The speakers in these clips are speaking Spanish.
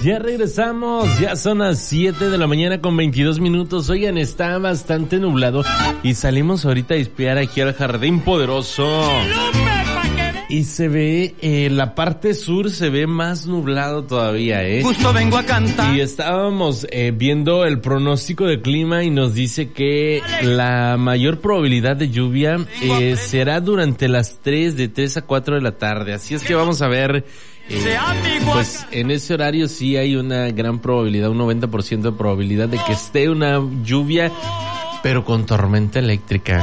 Ya regresamos, ya son las 7 de la mañana con 22 minutos. Oigan, está bastante nublado y salimos ahorita a espiar aquí al Jardín Poderoso. Y se ve, la parte sur se ve más nublado todavía, Justo vengo a cantar. Y estábamos viendo el pronóstico de clima y nos dice que la mayor probabilidad de lluvia será durante las 3 a 4 de la tarde. Así es que vamos a ver, pues en ese horario sí hay una gran probabilidad, un 90% de probabilidad de que esté una lluvia, pero con tormenta eléctrica.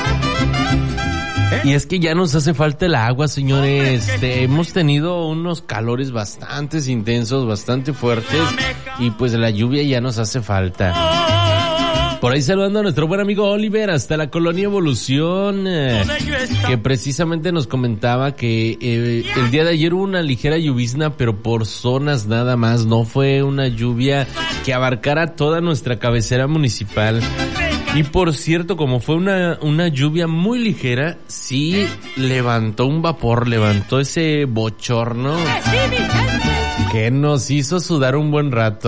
Y es que ya nos hace falta el agua, señores. Hemos tenido unos calores bastante intensos, bastante fuertes, y pues la lluvia ya nos hace falta. Por ahí saludando a nuestro buen amigo Oliver hasta la Colonia Evolución, que precisamente nos comentaba que el día de ayer hubo una ligera llovizna, pero por zonas nada más. No fue una lluvia que abarcara toda nuestra cabecera municipal. Y por cierto, como fue una lluvia muy ligera, sí levantó un vapor, levantó ese bochorno que nos hizo sudar un buen rato.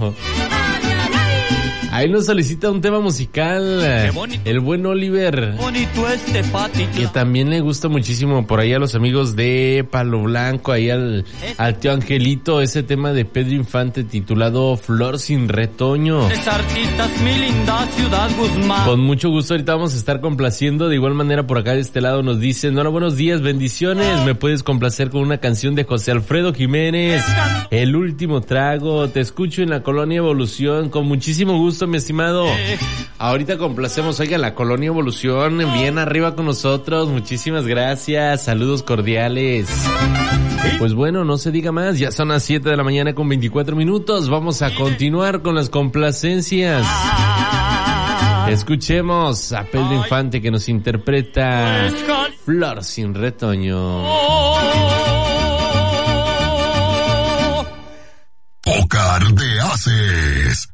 Ahí nos solicita un tema musical el buen Oliver, que también le gusta muchísimo por ahí a los amigos de Palo Blanco, ahí al tío Angelito, ese tema de Pedro Infante titulado Flor sin retoño. Con mucho gusto ahorita vamos a estar complaciendo. De igual manera por acá de este lado nos dicen: hola, buenos días, bendiciones, me puedes complacer con una canción de José Alfredo Jiménez, El último trago. Te escucho en la Colonia Evolución, con muchísimo gusto, mi estimado. Ahorita complacemos. Oiga, la Colonia Evolución, bien arriba con nosotros. Muchísimas gracias. Saludos cordiales. Pues bueno, no se diga más. Ya son las 7 de la mañana con 24 minutos. Vamos a continuar con las complacencias. Escuchemos a Pedro Infante, que nos interpreta Flor sin retoño.